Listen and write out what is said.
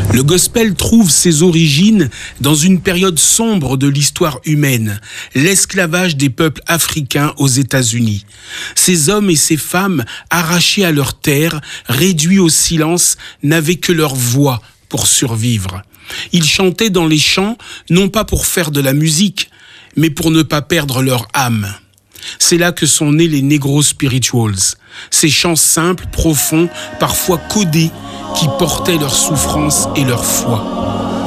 Le gospel trouve ses origines dans une période sombre de l'histoire humaine, l'esclavage des peuples africains aux États-Unis. Ces hommes et ces femmes, arrachés à leur terre, réduits au silence, n'avaient que leur voix pour survivre. Ils chantaient dans les champs, non pas pour faire de la musique, mais pour ne pas perdre leur âme. C'est là que sont nés les Negro Spirituals, ces chants simples, profonds, parfois codés, qui portaient leur souffrance et leur foi.